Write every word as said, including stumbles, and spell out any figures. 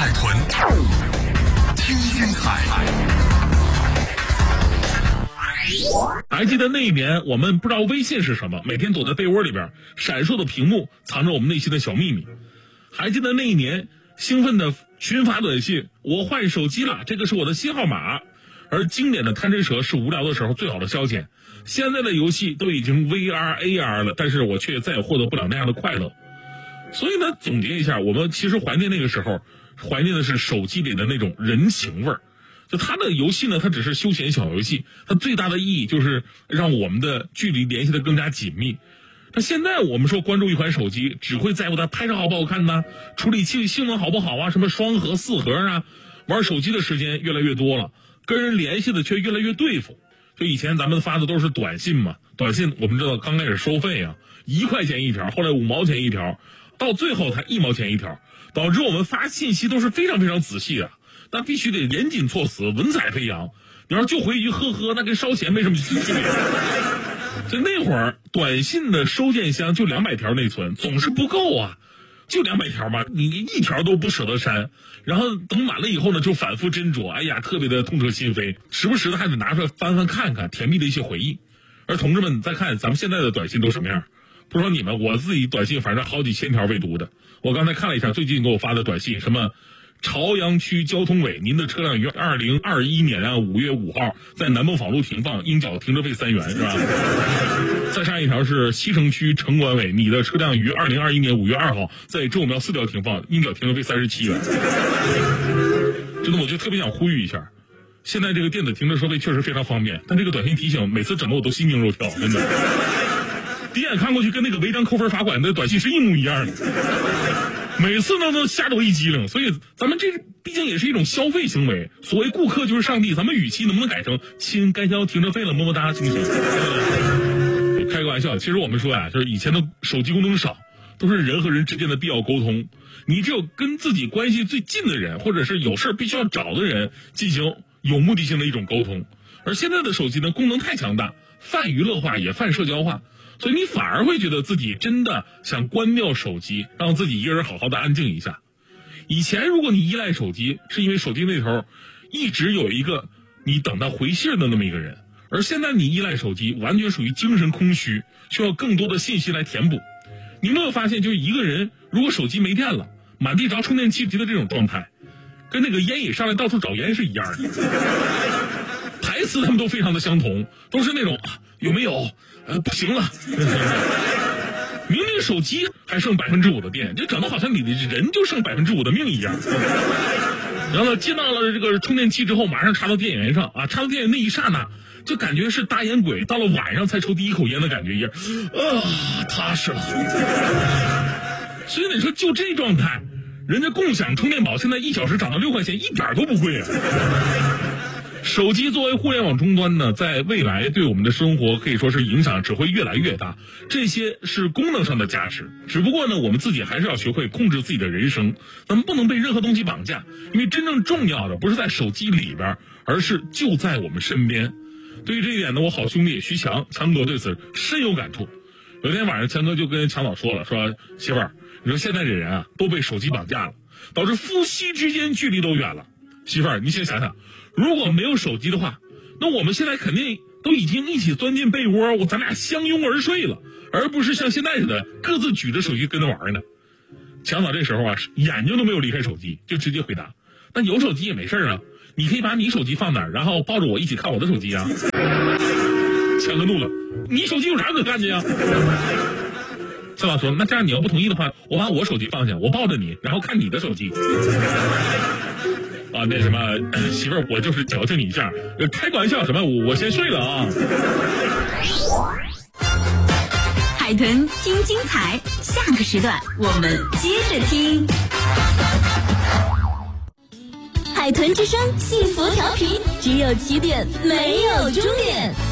海豚听精彩。 还记得那一年我们不知道微信是什么，每天躲在被窝里边，闪烁的屏幕藏着我们内心的小秘密。还记得那一年兴奋的群发短信，我换手机了，这个是我的新号码。而经典的贪吃蛇是无聊的时候最好的消遣。现在的游戏都已经 V R A R 了，但是我却再也获得不了那样的快乐。所以呢，总结一下，我们其实怀念那个时候，怀念的是手机里的那种人情味儿。就它的游戏呢，它只是休闲小游戏，它最大的意义就是让我们的距离联系的更加紧密。那现在我们说关注一款手机，只会在乎它拍照好不好看呢，处理器性能好不好啊，什么双核四核啊，玩手机的时间越来越多了，跟人联系的却越来越对付。就以前咱们发的都是短信嘛，短信我们知道刚开始收费啊，一块钱一条，后来五毛钱一条，到最后才一毛钱一条，导致我们发信息都是非常非常仔细的，那必须得严谨措辞，文采飞扬。你要就回一句呵呵，那跟烧钱没什么区别。就那会儿短信的收件箱就两百条内存，总是不够啊，就两百条嘛，你一条都不舍得删，然后等满了以后呢，就反复斟酌，哎呀，特别的痛彻心扉，时不时的还得拿出来翻翻看看甜蜜的一些回忆。而同志们再看咱们现在的短信都什么样，不知道你们，我自己短信反正好几千条未读的。我刚才看了一下最近给我发的短信，什么朝阳区交通委，您的车辆于二零二一年啊五月五号在南梦坊路停放，应缴停车费三元，是吧？再上一条是西城区城管委，你的车辆于二零二一年五月二号在周五庙四条停放，应缴停车费三十七元。真的，我就特别想呼吁一下，现在这个电子停车收费确实非常方便，但这个短信提醒每次整的我都心惊肉跳，真的。第一眼看过去跟那个违章扣分罚款的短信是一模一样的，每次呢都吓得我一激灵。所以咱们这毕竟也是一种消费行为，所谓顾客就是上帝，咱们语气能不能改成亲该交停车费了，么么哒，行不行？开个玩笑，其实我们说啊，就是以前的手机功能少，都是人和人之间的必要沟通，你只有跟自己关系最近的人，或者是有事必须要找的人进行有目的性的一种沟通。而现在的手机呢，功能太强大，泛娱乐化也泛社交化，所以你反而会觉得自己真的想关掉手机，让自己一个人好好的安静一下。以前如果你依赖手机，是因为手机那头一直有一个你等他回信的那么一个人，而现在你依赖手机完全属于精神空虚，需要更多的信息来填补。你有没有发现，就是一个人如果手机没电了，满地找充电器的这种状态，跟那个烟瘾上来到处找烟是一样的。台词他们都非常的相同，都是那种、啊、有没有呃不行了明明手机还剩百分之五的电，就整得好像你的人就剩百分之五的命一样。然后呢，接到了这个充电器之后，马上插到电源上啊，插到电源那一刹那，就感觉是大烟鬼到了晚上才抽第一口烟的感觉一样，啊，踏实了。所以你说就这状态，人家共享充电宝现在一小时涨到六块钱，一点都不贵啊。手机作为互联网终端呢，在未来对我们的生活可以说是影响只会越来越大，这些是功能上的价值。只不过呢，我们自己还是要学会控制自己的人生，咱们不能被任何东西绑架，因为真正重要的不是在手机里边，而是就在我们身边。对于这一点呢，我好兄弟徐强强哥对此深有感触。有天晚上，强哥就跟强导说了，说媳妇儿，你说现在这人啊都被手机绑架了，导致夫妻之间距离都远了。媳妇儿，你先想想，如果没有手机的话，那我们现在肯定都已经一起钻进被窝，我咱俩相拥而睡了，而不是像现在似的各自举着手机跟着玩呢。强导这时候啊，眼睛都没有离开手机，就直接回答：那有手机也没事啊，你可以把你手机放哪儿，然后抱着我一起看我的手机啊。强哥怒了：你手机有啥可看的呀？强导说：那这样你要不同意的话，我把我手机放下，我抱着你，然后看你的手机。啊，那什么，媳妇儿，我就是矫情你一下，开个玩笑，什么，我我先睡了啊。 海豚听精彩，下个时段我们接着听。海豚之声幸福调频，只有起点，没有终点。